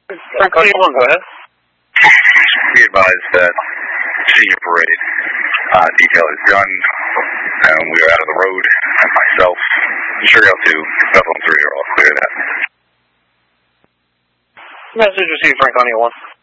Franconia 1, go ahead. Be advised that senior parade detail is done, and we are out of the road, and myself, Sugar 2, Bethel 3 are all clear of that. Message received, Franconia 1.